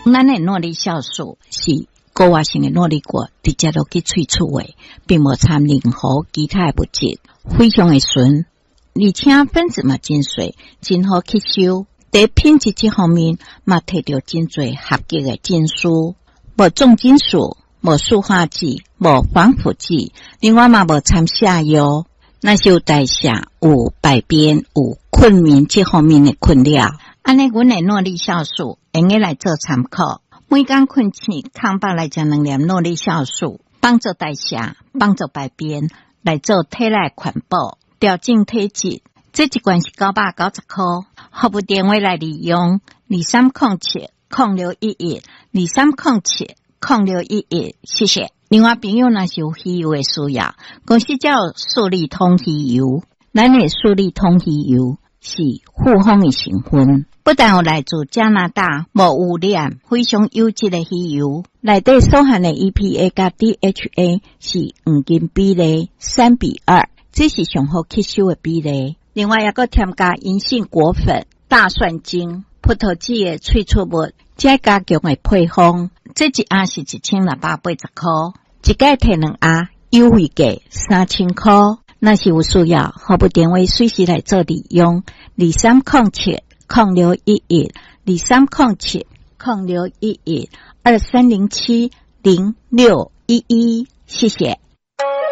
咱的诺丽酵素是高活性的诺丽果直接落去萃取的，并无掺任何其他的物质，非常的纯，而且分子嘛真细，真好吸收。在品质这方面，嘛摕到真侪合格的证书，无重金属，无塑化剂，无防腐剂，另外嘛无掺下药。那是有代谢、有排便、有困眠这方面的困扰。安尼，阮的诺丽酵素用个来做参考。每天困醒，空腹来食2粒诺丽酵素，帮助代谢，帮助排便，来做体内环保，调整体质。这一罐是990块，服务电话来利用2307-0611，2307-0611，谢谢。另外朋友若是有鱼油的需要，公司叫素丽通鱼油，咱的素丽通鱼油是复方的成分，不但有来自加拿大无污染、非常优质的鱼油，内底所含的 EPA 甲 DHA 是黄金比例3:2，这是上好吸收的比例。另外还佫添加银杏果粉、大蒜精、葡萄籽的萃取物，再加强的配方。这一盒是1680块，一盖摕2盒，优惠价3000块。若是有需要，服务电话随时来做利用，2307-0611，2307-0611，2307-0611，谢谢。